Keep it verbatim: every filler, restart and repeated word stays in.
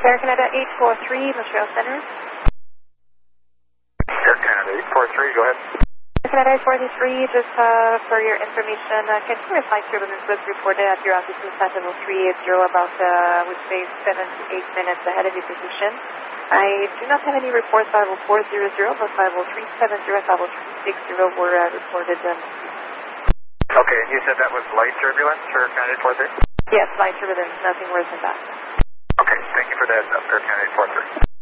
Air Canada eight four three, Montreal Center. Air Canada eight four three, go ahead. Air Canada eight four three, just uh, for your information, uh, can you flight turbulence was reported at your altitude flight level three eighty about, uh, I would say, seven to eight minutes ahead of your position. I do not have any reports flight level four hundred, but flight level three seventy and flight level three sixty were uh, reported. Um, okay, and you said that was light turbulence for Air Canada eight four three? Yes, light turbulence, nothing worse than that. Okay, thank you for that, Air Canada eight four three.